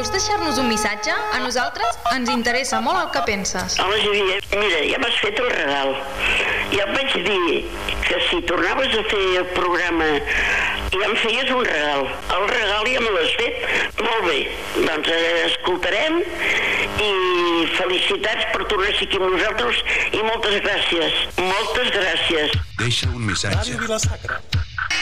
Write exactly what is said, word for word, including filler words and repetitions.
Vols deixar-nos un missatge? A nosaltres ens interessa molt el que penses. Home, Júlia, mira, ja m'has fet el regal. Ja et vaig dir que si tornaves a fer el programa ja em feies un regal. El regal ja me l'has fet. Molt bé, doncs eh, escoltarem i felicitats per tornar a ser aquí amb nosaltres i moltes gràcies. Moltes gràcies. Deixa un missatge. Ràdio Vila-sacra.